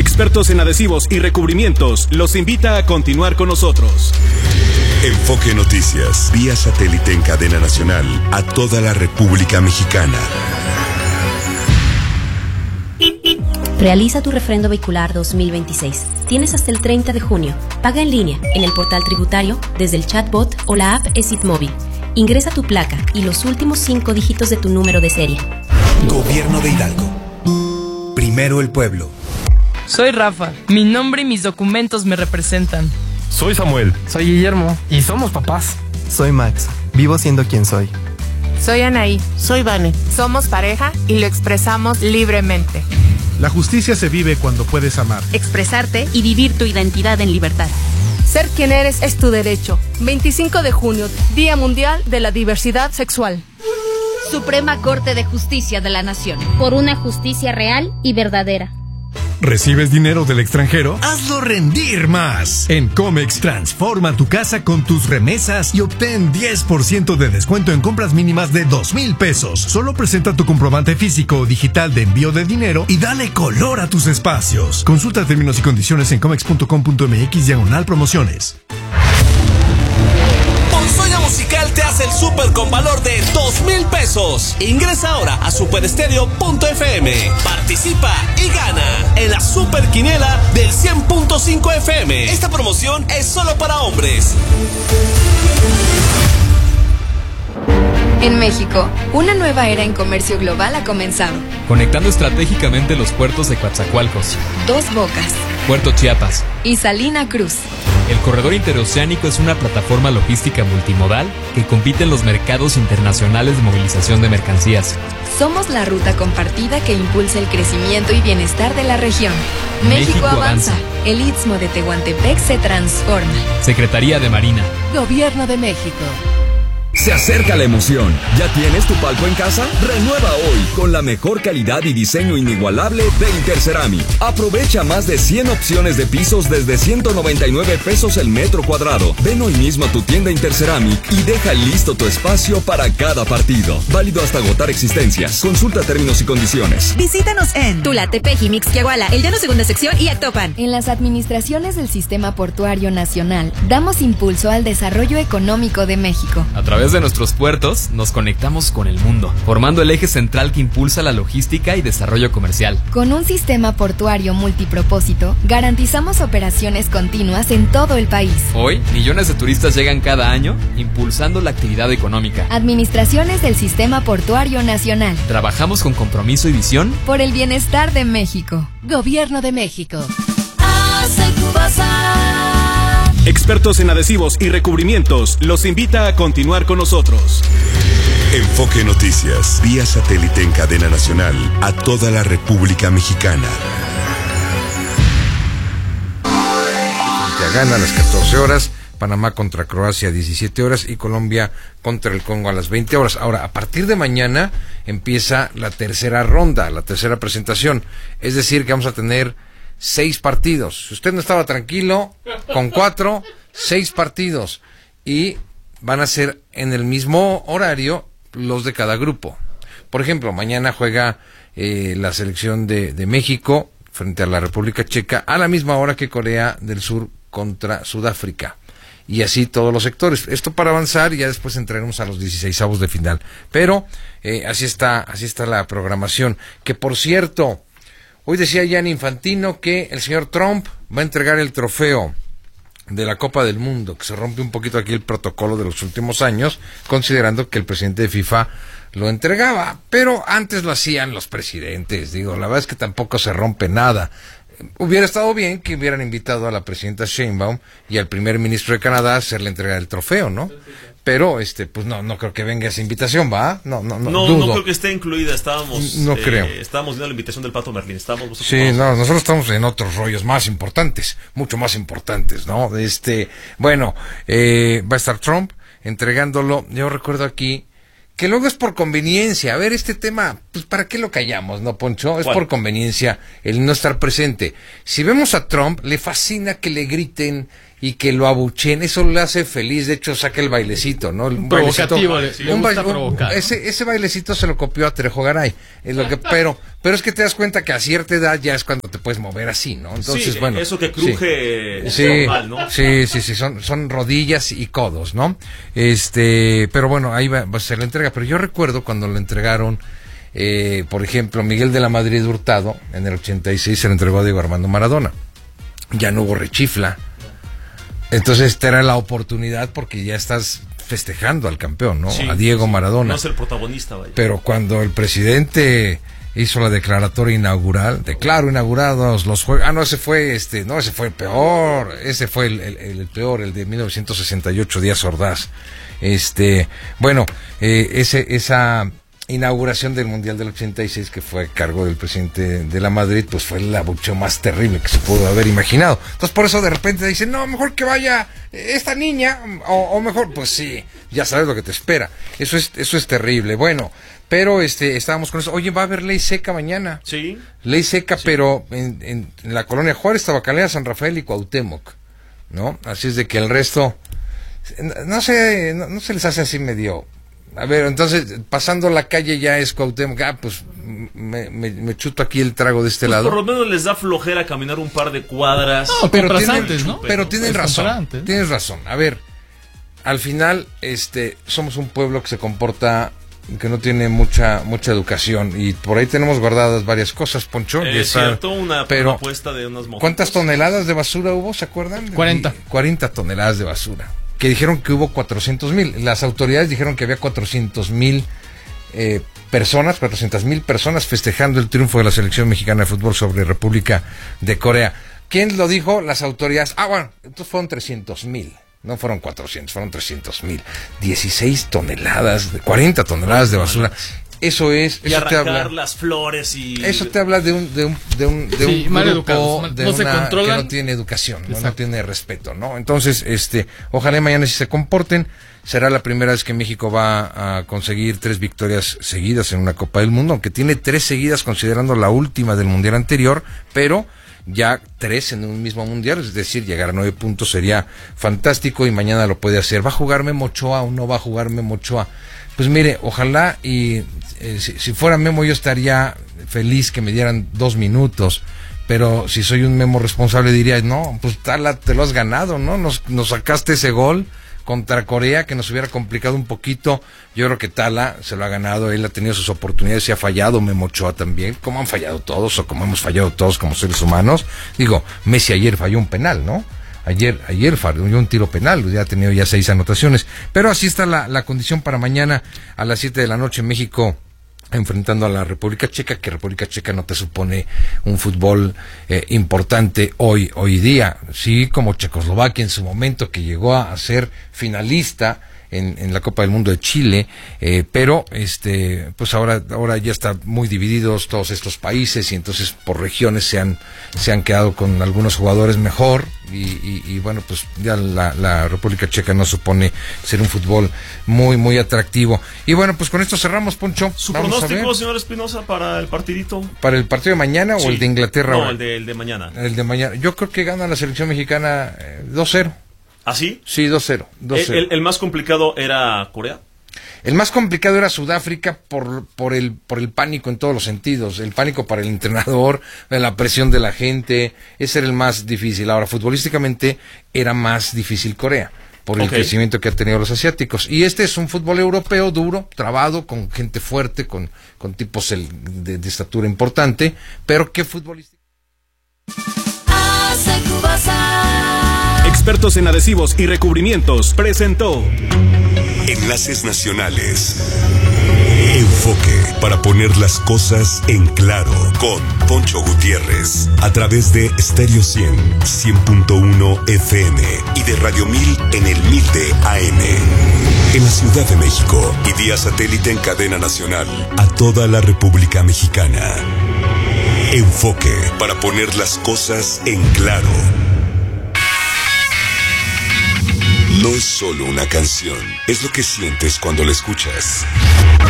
expertos en adhesivos y recubrimientos, los invita a continuar con nosotros. Enfoque Noticias, vía satélite en cadena nacional a toda la República Mexicana. Realiza tu refrendo vehicular 2026. Tienes hasta el 30 de junio. Paga en línea, en el portal tributario, desde el chatbot o la app ESIT Móvil. Ingresa tu placa y los últimos 5 dígitos de tu número de serie. Gobierno de Hidalgo. Primero el pueblo. Soy Rafa. Mi nombre y mis documentos me representan. Soy Samuel. Soy Guillermo. Y somos papás. Soy Max. Vivo siendo quien soy. Soy Anaí. Soy Vane. Somos pareja y lo expresamos libremente. La justicia se vive cuando puedes amar, expresarte y vivir tu identidad en libertad. Ser quien eres es tu derecho. 25 de junio, Día Mundial de la Diversidad Sexual. Suprema Corte de Justicia de la Nación. Por una justicia real y verdadera. ¿Recibes dinero del extranjero? ¡Hazlo rendir más! En Comex, transforma tu casa con tus remesas y obtén 10% de descuento en compras mínimas de 2,000 pesos. Solo presenta tu comprobante físico o digital de envío de dinero y dale color a tus espacios. Consulta términos y condiciones en comex.com.mx/promociones. Ponzoña Musical te hace el súper con valor de 2,000 pesos. Ingresa ahora a superestereo.fm. Participa y gana en la super quiniela del 100.5 FM. Esta promoción es solo para hombres. En México, una nueva era en comercio global ha comenzado. Conectando estratégicamente los puertos de Coatzacoalcos, Dos Bocas, Puerto Chiapas y Salina Cruz. El corredor interoceánico es una plataforma logística multimodal que compite en los mercados internacionales de movilización de mercancías. Somos la ruta compartida que impulsa el crecimiento y bienestar de la región. México avanza. El Istmo de Tehuantepec se transforma. Secretaría de Marina. Gobierno de México. Se acerca la emoción. ¿Ya tienes tu palco en casa? Renueva hoy con la mejor calidad y diseño inigualable de Interceramic. Aprovecha más de 100 opciones de pisos desde 199 pesos el metro cuadrado. Ven hoy mismo a tu tienda Interceramic y deja listo tu espacio para cada partido. Válido hasta agotar existencias. Consulta términos y condiciones. Visítanos en Tula, Tepeji, Mixquiahuala, El Llano Segunda Sección y Actopan. En las administraciones del Sistema Portuario Nacional, damos impulso al desarrollo económico de México. A través de nuestros puertos, nos conectamos con el mundo, formando el eje central que impulsa la logística y desarrollo comercial. Con un sistema portuario multipropósito, garantizamos operaciones continuas en todo el país. Hoy, millones de turistas llegan cada año, impulsando la actividad económica. Administraciones del Sistema Portuario Nacional. Trabajamos con compromiso y visión por el bienestar de México. Gobierno de México. Hace tu bazar. Expertos en adhesivos y recubrimientos los invita a continuar con nosotros. Enfoque Noticias, vía satélite en cadena nacional a toda la República Mexicana. Ya gana a las 14 horas, Panamá contra Croacia a 17 horas y Colombia contra el Congo a las 20 horas. Ahora, a partir de mañana empieza la tercera ronda, la tercera presentación. Es decir, que vamos a tener 6 partidos. Si usted no estaba tranquilo, con 4, 6 partidos. Y van a ser en el mismo horario los de cada grupo. Por ejemplo, mañana juega la selección de México frente a la República Checa a la misma hora que Corea del Sur contra Sudáfrica. Y así todos los sectores. Esto para avanzar y ya después entraremos a los 16avos de final. Pero así está la programación. Que por cierto, hoy decía Gianni Infantino que el señor Trump va a entregar el trofeo de la Copa del Mundo, que se rompe un poquito aquí el protocolo de los últimos años, considerando que el presidente de FIFA lo entregaba, pero antes lo hacían los presidentes. Digo, la verdad es que tampoco se rompe nada. Hubiera estado bien que hubieran invitado a la presidenta Sheinbaum y al primer ministro de Canadá a hacerle entregar el trofeo, ¿no? Pero pues no creo que venga esa invitación, ¿va? No creo que esté incluida. Estábamos viendo la invitación del Pato Merlín. Sí, nosotros estamos en otros rollos más importantes, mucho más importantes, ¿no? Va a estar Trump entregándolo. Yo recuerdo aquí que luego es por conveniencia. A ver, este tema, pues ¿para qué lo callamos, no, Poncho? Es por conveniencia el no estar presente. Si vemos a Trump, le fascina que le griten y que lo abuchen, eso le hace feliz. De hecho, saca el bailecito, ¿no? Un provocativo, ese bailecito se lo copió a Trejo Garay. Es lo que, pero es que te das cuenta que a cierta edad ya es cuando te puedes mover así, ¿no? Entonces, bueno. Eso que cruje normal, ¿no? Sí, son rodillas y codos, ¿no? Pero bueno, ahí va a ser la entrega. Pero yo recuerdo cuando le entregaron, por ejemplo, Miguel de la Madrid Hurtado, en el 86 se le entregó a Diego Armando Maradona. Ya no hubo rechifla. Entonces esta era la oportunidad porque ya estás festejando al campeón, ¿no? A Diego Maradona. No es el protagonista, vaya. Pero cuando el presidente hizo la declaratoria inaugural, declaro inaugurados los juegos. Ese fue ese fue el peor. Ese fue el peor, el de 1968, Díaz Ordaz. Esa inauguración del Mundial del 86, que fue a cargo del presidente de la Madrid, pues fue el abucheo más terrible que se pudo haber imaginado. Entonces por eso de repente dicen, no, mejor que vaya esta niña, o mejor, pues sí, ya sabes lo que te espera. Eso es terrible. Bueno, pero estábamos con eso. Oye, va a haber ley seca mañana. Sí. Ley seca, sí. Pero en la colonia Juárez, Tabacalera, San Rafael y Cuauhtémoc, ¿no? Así es de que el resto, no se les hace así medio... A ver, entonces, pasando la calle ya es Cuauhtémoc. Pues me chuto aquí el trago de este lado. Por lo menos les da flojera caminar un par de cuadras. No, pero tienen razón. Tienes razón. A ver, al final, somos un pueblo que se comporta, que no tiene mucha educación, y por ahí tenemos guardadas varias cosas, Poncho. Es cierto, una apuesta de unos motos. ¿Cuántas toneladas de basura hubo, se acuerdan? 40 toneladas de basura. Que dijeron que hubo 400,000. Las autoridades dijeron que había 400,000 personas festejando el triunfo de la selección mexicana de fútbol sobre República de Corea. ¿Quién lo dijo? Las autoridades. Bueno, entonces fueron 300,000. No fueron 400, fueron 300,000. 16 toneladas, 40 toneladas de basura. Eso es, y eso arrancar te habla, las flores y... Eso te habla de un grupo de no se controlan, que no tiene educación, no tiene respeto, ¿no? Entonces, ojalá mañana si se comporten, será la primera vez que México va a conseguir 3 victorias seguidas en una Copa del Mundo, aunque tiene 3 seguidas considerando la última del Mundial anterior, pero ya 3 en un mismo Mundial, es decir, llegar a 9 puntos sería fantástico y mañana lo puede hacer. ¿Va a jugar Memo Ochoa o no va a jugar Memo Ochoa? Pues mire, ojalá y si fuera Memo yo estaría feliz que me dieran 2 minutos, pero si soy un Memo responsable diría, no, pues Tala, te lo has ganado, ¿no? Nos sacaste ese gol contra Corea que nos hubiera complicado un poquito. Yo creo que Tala se lo ha ganado, él ha tenido sus oportunidades y ha fallado, Memo Ochoa también, como han fallado todos o como hemos fallado todos como seres humanos. Digo, Messi ayer falló un penal, ¿no? Ayer falló un tiro penal, ya ha tenido ya 6 anotaciones, pero así está la condición para mañana a las 7 de la noche, México enfrentando a la República Checa, que República Checa no te supone un fútbol importante hoy día, sí, como Checoslovaquia en su momento, que llegó a ser finalista en la Copa del Mundo de Chile, pero pues ahora ya está muy divididos todos estos países y entonces por regiones se han quedado con algunos jugadores mejor y bueno, pues ya la República Checa no supone ser un fútbol muy atractivo. Y bueno, pues con esto cerramos, Poncho. ¿Su pronóstico, señor Espinosa, para el partidito? ¿Para el partido de mañana o el de Inglaterra? No, el de mañana. El de mañana. Yo creo que gana la selección mexicana 2-0. ¿Ah, sí? Sí, 2-0. ¿El más complicado era Corea? El más complicado era Sudáfrica por el pánico en todos los sentidos. El pánico para el entrenador, la presión de la gente. Ese era el más difícil. Ahora, futbolísticamente era más difícil Corea por el crecimiento que han tenido los asiáticos. Y este es un fútbol europeo duro, trabado, con gente fuerte, con tipos de estatura importante, pero que futbolísticamente... Expertos en adhesivos y recubrimientos presentó Enlaces Nacionales. Enfoque para poner las cosas en claro con Poncho Gutiérrez a través de Stereo 100.1 FM y de Radio 1000 en el 1000 de AM. En la Ciudad de México y vía satélite en cadena nacional a toda la República Mexicana. Enfoque para poner las cosas en claro. No es solo una canción, es lo que sientes cuando la escuchas.